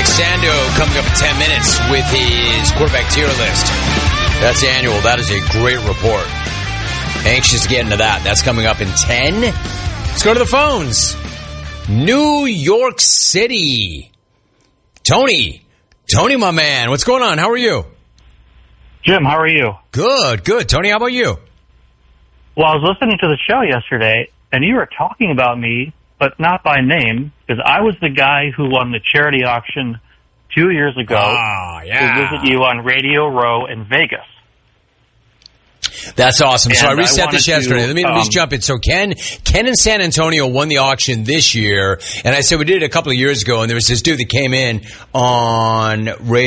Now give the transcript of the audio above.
Sando coming up in 10 minutes with his quarterback tier list. That's annual. That is a great report. Anxious to get into that. That's coming up in 10. Let's go to the phones. New York City. Tony, my man. What's going on? How are you? Jim, how are you? Good. Tony, how about you? Well, I was listening to the show yesterday, and you were talking about me, but not by name, because I was the guy who won the charity auction 2 years ago to visit you on Radio Row in Vegas. That's awesome. And so I reset this yesterday. Let me just jump in. So Ken in San Antonio won the auction this year, and I said we did it a couple of years ago, and there was this dude that came in on radio.